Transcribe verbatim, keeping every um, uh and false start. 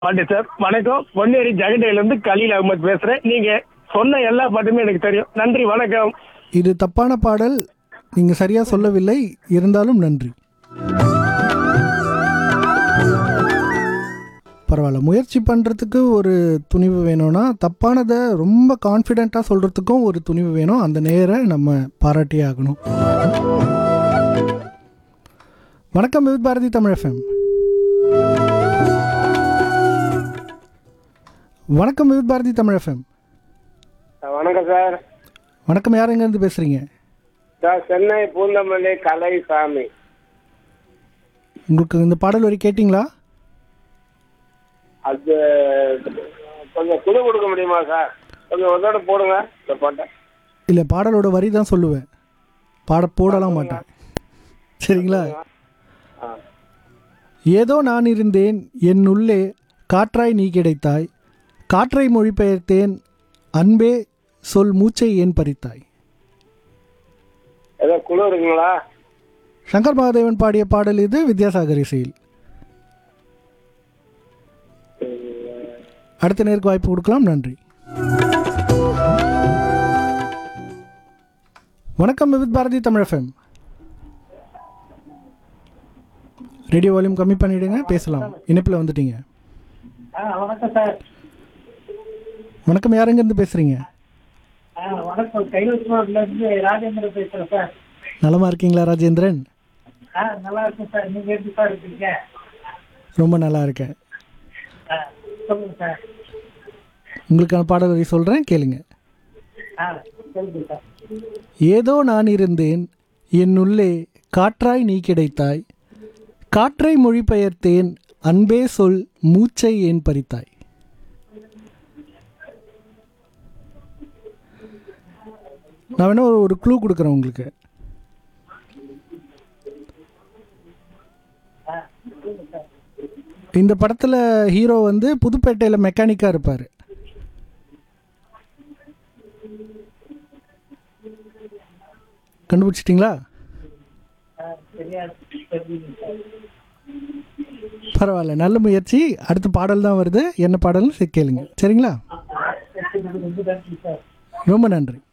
பாட்டு சார். வணக்கம். பொன்னேரி ஜெகண்டையிலிருந்து கலீல் அகமது பேசுறேன். நீங்க சொன்ன எல்லா பாட்டுமே எனக்கு தெரியும். நன்றி, வணக்கம். இது தப்பான பாடல், நீங்கள் சரியாக சொல்லவில்லை, இருந்தாலும் நன்றி. பரவாயில்ல, முயற்சி பண்ணுறதுக்கு ஒரு துணிவு வேணும்னா தப்பானதை ரொம்ப கான்ஃபிடெண்ட்டாக சொல்கிறதுக்கும் ஒரு துணிவு வேணும். அந்த நேரை நம்ம பாராட்டியே ஆகணும். வணக்கம், வித் பாரதி தமிழ் எஃப்எம். வணக்கம், வித் பாரதி தமிழ் எஃப்எம். வணக்கம் சார். வணக்கம், யார் எங்கேருந்து பேசுகிறீங்க? சார், சென்னை பூந்தமல்லி கலைசாமி. உங்களுக்கு இந்த பாடல் வரி கேட்டிங்களா? அது கொஞ்சம் குழு கொடுக்க முடியுமா சார்? கொஞ்சம் ஒரு தடவை போடுங்க இந்த பாட்டை. இல்லை, பாடலோட வரி தான் சொல்லுவேன், பாட போடலாம் மாட்டேன். சரிங்களா? ஏதோ நான் இருந்தேன், என் உள்ளே காற்றாய் நீ கிடைத்தாய், காற்றை மொழிபெயர்த்தேன், அன்பே சொல் மூச்சை ஏன் பறித்தாய். ஏதோ குழு இருக்குங்களா? சங்கர் மகாதேவன் பாடிய பாடல் இது, வித்யாசாகர் இசையில். அடுத்த நேருக்கு வாய்ப்பு கொடுக்கலாம். நன்றி. வணக்கம், with Bharathi Tamil FM. Radio volume கம்மி பண்ணிடுங்க, பேசலாம். இணைப்பில் வந்துட்டீங்க. வணக்கம் சார். வணக்கம், யார் எங்கேருந்து பேசுகிறீங்க? வணக்கம், கைலாசூர்லேருந்து ராஜேந்திரன் பேசுகிறேன் சார். நலமா இருக்கீங்களா ராஜேந்திரன்? ஆ, நல்லா இருக்கும் சார். நீங்கள் எப்படி சார் இருக்கீங்க? ரொம்ப நல்லா இருக்கேன். ஆ, சொல்லுங்கள் சார். உங்களுக்கான பாடல் வரி சொல்கிறேன், கேளுங்க. ஆ, சொல்லுங்கள் சார். ஏதோ நான் இருந்தேன், என் உள்ளே காற்றாய் நீ கிடைத்தாய், காற்றை மொழிபெயர்த்தேன், அன்பே சொல் மூச்சை ஏன் பறித்தாய். நான் வேணா ஒரு ஒரு க்ளூ கொடுக்குறேன் உங்களுக்கு. இந்த படத்தில் ஹீரோ வந்து புதுப்பேட்டையில் மெக்கானிக்காக இருப்பார். கண்டுபிடிச்சிட்டிங்களா? பரவாயில்ல, நல்ல முயற்சி. அடுத்த பாடல் தான் வருது, என்ன பாடல்னு கேளுங்க. சரிங்களா? ரொம்ப நன்றி.